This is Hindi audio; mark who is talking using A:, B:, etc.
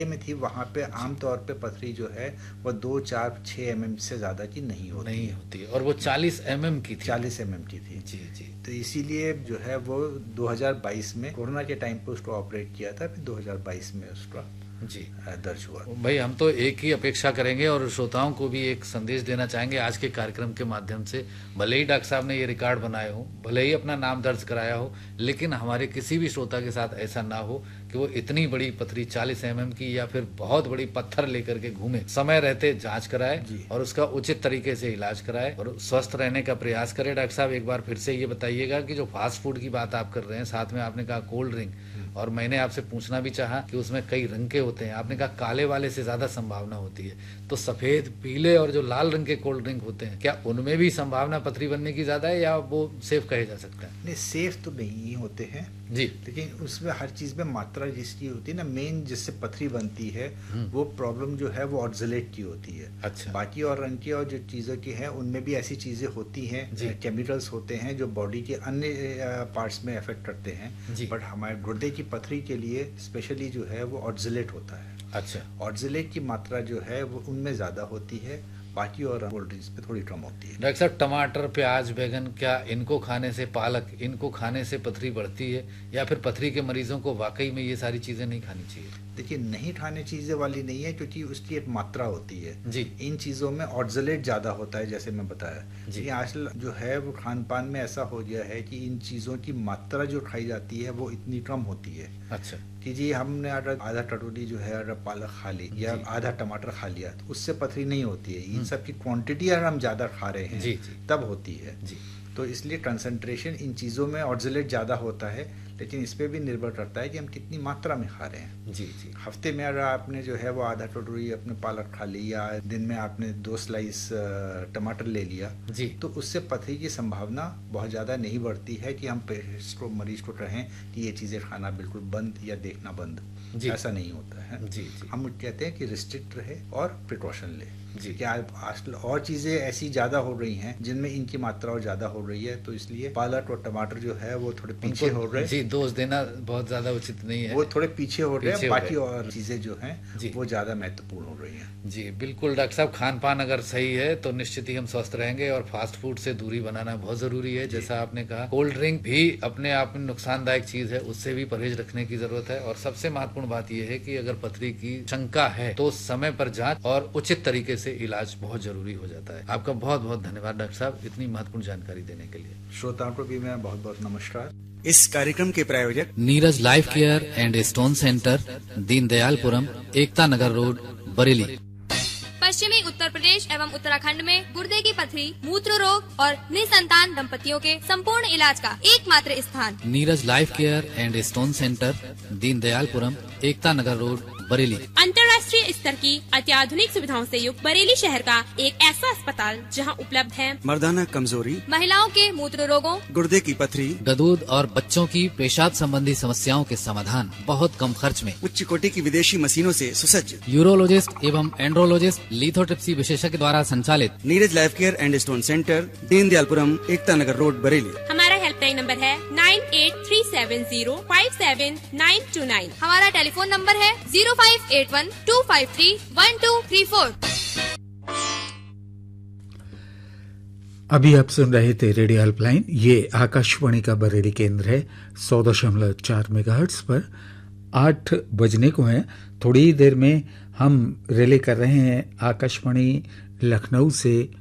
A: में थी वहाँ पे आमतौर पे पथरी जो है वो 2, 4, 6 mm से ज़्यादा की नहीं होती
B: और वो 40 mm की थी।
A: 40 mm की थी
B: जी जी।
A: तो इसीलिए जो है वो 2022 में कोरोना के टाइम पे उसको ऑपरेट किया था, फिर 2022 में उसका
B: जी
A: दर्ज हुआ।
B: भाई हम तो एक ही अपेक्षा करेंगे और श्रोताओं को भी एक संदेश देना चाहेंगे आज के कार्यक्रम के माध्यम से। भले ही डॉक्टर साहब ने ये रिकॉर्ड बनाए हो, भले ही अपना नाम दर्ज कराया हो, लेकिन हमारे किसी भी श्रोता के साथ ऐसा ना हो कि वो इतनी बड़ी पथरी 40 mm की या फिर बहुत बड़ी पत्थर लेकर के घूमे। समय रहते जांच कराए और उसका उचित तरीके से इलाज कराए और स्वस्थ रहने का प्रयास करे। डॉक्टर साहब एक बार फिर से ये बताइएगा कि जो फास्ट फूड की बात आप कर रहे हैं, साथ में आपने कहा कोल्ड ड्रिंक, और मैंने आपसे पूछना भी चाहा कि उसमें कई रंग के होते हैं, आपने कहा काले वाले से ज्यादा संभावना होती है, तो सफेद, पीले और जो लाल रंग के कोल्ड ड्रिंक होते हैं, क्या उनमें भी संभावना पथरी बनने की ज्यादा है या वो सेफ कहे जा सकता है?
A: नहीं, सेफ तो नहीं होते हैं
B: जी,
A: लेकिन उसमें हर चीज में मात्रा जिसकी होती है ना, मेन जिससे पथरी बनती है वो प्रॉब्लम जो है वो ऑक्सलेट की होती है।
B: अच्छा।
A: बाकी और रंग की और जो चीज़ों की है उनमें भी ऐसी चीज़ें होती हैं, केमिकल्स होते हैं जो बॉडी के अन्य पार्ट्स में इफेक्ट करते हैं, बट हमारे गुर्दे की पथरी के लिए स्पेशली जो है वो ऑक्सलेट होता है।
B: अच्छा।
A: ऑक्सलेट की मात्रा जो है वो उनमें ज़्यादा होती है, बाकी और कोल्ड ड्रिंक्स पे थोड़ी कम होती है।
B: डॉक्टर साहब, टमाटर, प्याज, बैगन, क्या इनको खाने से, पालक, इनको खाने से पथरी बढ़ती है या फिर पथरी के मरीजों को वाकई में ये सारी चीजें नहीं खानी चाहिए?
A: देखिए, नहीं खाने चीज़ें वाली नहीं है क्योंकि उसकी एक मात्रा होती है
B: जी।
A: इन चीज़ों में ऑक्सलेट ज़्यादा होता है जैसे मैं बताया जी। आजकल जो है वो खान पान में ऐसा हो गया है कि इन चीज़ों की मात्रा जो खाई जाती है वो इतनी कम होती है।
B: अच्छा।
A: कि जी हमने आधा कटोरी जो है अगर पालक खा ली या आधा टमाटर खा लिया तो उससे पथरी नहीं होती है। इन सब की क्वांटिटी अगर हम ज़्यादा खा रहे हैं
B: जी।
A: तब होती है
B: जी।
A: तो इसलिए कंसंट्रेशन इन चीज़ों में ऑक्सलेट ज़्यादा होता है, लेकिन इस पे भी निर्भर करता है कि हम कितनी मात्रा में खा रहे हैं।
B: जी जी।
A: हफ्ते में अगर आपने जो है वो आधा कटोरी अपने पालक खा ली या दिन में आपने 2 स्लाइस टमाटर ले लिया
B: जी,
A: तो उससे पथरी की संभावना बहुत ज़्यादा नहीं बढ़ती है कि हम पेशेंट को, मरीज को कहें कि ये चीज़ें खाना बिल्कुल बंद या देखना बंद। ऐसा नहीं होता है।
B: जी जी।
A: हम कहते हैं कि रिस्ट्रिक्ट रहे और प्रिकॉशन ले
B: जी।
A: क्या आजकल और चीज़ें ऐसी ज़्यादा हो रही हैं जिनमें इनकी मात्रा और ज़्यादा हो रही है, तो इसलिए पालक और टमाटर जो है वो थोड़े पीछे हो रहे हैं।
B: जी, दोष देना बहुत ज़्यादा उचित नहीं है,
A: वो थोड़े पीछे हो रहे हैं, बाकी और चीज़ें जो हैं वो ज़्यादा महत्वपूर्ण हो रही हैं।
B: जी बिल्कुल डॉक्टर साहब, खान पान अगर सही है तो निश्चित ही हम स्वस्थ रहेंगे और फास्ट फूड से दूरी बनाना बहुत जरूरी है। जैसा आपने कहा, कोल्ड ड्रिंक भी अपने आप में नुकसानदायक चीज है, उससे भी परहेज रखने की जरूरत है। और सबसे महत्वपूर्ण बात यह है कि अगर पथरी की शंका है तो समय पर जांच और उचित तरीके से इलाज बहुत जरूरी हो जाता है। आपका बहुत बहुत धन्यवाद डॉक्टर साहब इतनी महत्वपूर्ण जानकारी देने के लिए।
A: श्रोताओं को भी मैं बहुत बहुत नमस्कार।
C: इस कार्यक्रम के प्रायोजक
B: Neeraj life care and stone centre, Deendayalpuram, Ekta Nagar road, Bareilly.
D: पश्चिमी उत्तर प्रदेश एवं उत्तराखंड में गुर्दे की पथरी, मूत्र रोग और निसंतान दंपतियों के संपूर्ण इलाज का एकमात्र स्थान
B: Neeraj life care and stone centre, Deendayalpuram, Ekta Nagar road, Bareilly.
D: अंतर्राष्ट्रीय स्तर की अत्याधुनिक सुविधाओं से युक्त बरेली शहर का एक ऐसा अस्पताल जहां उपलब्ध है
C: मर्दाना कमजोरी,
D: महिलाओं के मूत्र रोगों,
C: गुर्दे की पथरी,
B: गदूद और बच्चों की पेशाब संबंधी समस्याओं के समाधान बहुत कम खर्च में
C: उच्च कोटि की विदेशी मशीनों से सुसज्ज,
B: यूरोलॉजिस्ट एवं एंड्रोलॉजिस्ट, लिथोट्रिप्सी विशेषज्ञ द्वारा संचालित
C: Neeraj life care and stone centre, Deendayalpuram, Ekta Nagar road, Bareilly.
D: हमारा हेल्पलाइन नंबर है 9837057929। हमारा टेलीफोन नंबर है 0581253124।
E: अभी आप सुन रहे थे रेडियो हेल्पलाइन। ये आकाशवाणी का बरेली केंद्र है 100.4 मेगाहर्ट्ज पर। 8 बजने को हैं। थोड़ी ही देर में हम रिले कर रहे हैं आकाशवाणी लखनऊ से